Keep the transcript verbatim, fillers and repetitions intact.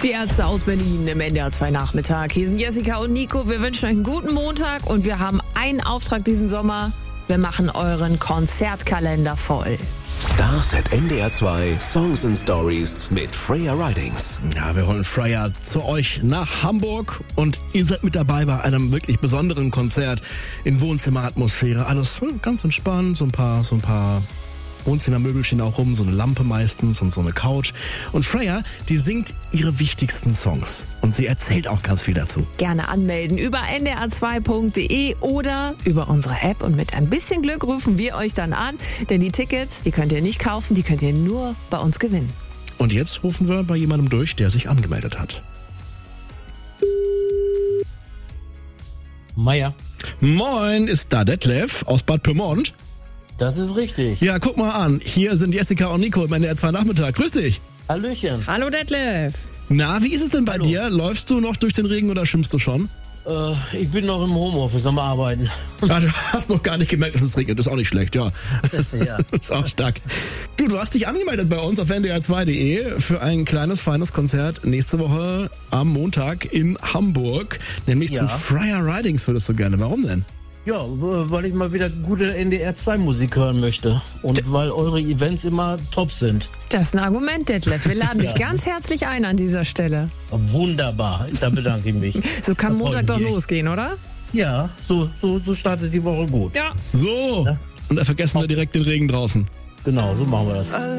Die Ärzte aus Berlin im N D R zwei Nachmittag. Hier sind Jessica und Nico. Wir wünschen euch einen guten Montag und wir haben einen Auftrag diesen Sommer. Wir machen euren Konzertkalender voll. Stars at N D R zwei Songs and Stories mit Freya Ridings. Ja, wir holen Freya zu euch nach Hamburg und ihr seid mit dabei bei einem wirklich besonderen Konzert in Wohnzimmeratmosphäre. Alles ganz entspannt, so ein paar, so ein paar Wohnzimmermöbel stehen auch rum, so eine Lampe meistens und so eine Couch. Und Freya, die singt ihre wichtigsten Songs und sie erzählt auch ganz viel dazu. Gerne anmelden über n d r zwei punkt d e oder über unsere App und mit ein bisschen Glück rufen wir euch dann an, denn die Tickets, die könnt ihr nicht kaufen, die könnt ihr nur bei uns gewinnen. Und jetzt rufen wir bei jemandem durch, der sich angemeldet hat. Meier. Moin, ist da Detlef aus Bad Pyrmont? Das ist richtig. Ja, guck mal an. Hier sind Jessica und Nico im N D R zwei Nachmittag. Grüß dich. Hallöchen. Hallo Detlef. Na, wie ist es denn bei Hallo. dir? Läufst du noch durch den Regen oder schwimmst du schon? Äh, ich bin noch im Homeoffice am Arbeiten. Ja, du hast noch gar nicht gemerkt, dass es regnet. Das ist auch nicht schlecht, ja. Ja. Das ist auch stark. Du, du hast dich angemeldet bei uns auf n d r zwei punkt d e für ein kleines, feines Konzert nächste Woche am Montag in Hamburg. Nämlich Ja. zu Freya Ridings würdest du gerne. Warum denn? Ja, w- weil ich mal wieder gute N D R zwei Musik hören möchte. Und weil eure Events immer top sind. Das ist ein Argument, Detlef. Wir laden dich ganz herzlich ein an dieser Stelle. Wunderbar. Da bedanke ich mich. So kann Da Montag freuen doch wir. losgehen, oder? Ja, so, so, so startet die Woche gut. Ja. So. Ja. Und da vergessen wir direkt den Regen draußen. Genau, so machen wir das.